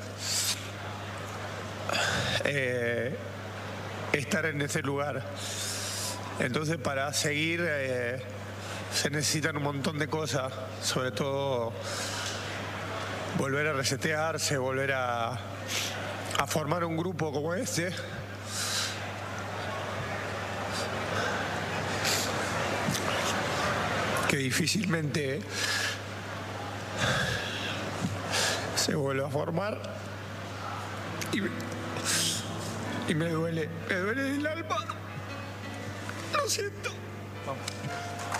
eh, estar en ese lugar. Entonces para seguir eh, se necesitan un montón de cosas, sobre todo volver a resetearse, volver a, a formar un grupo como este. Que difícilmente se vuelve a formar y me, y me duele, me duele el alma. Lo siento. Vamos.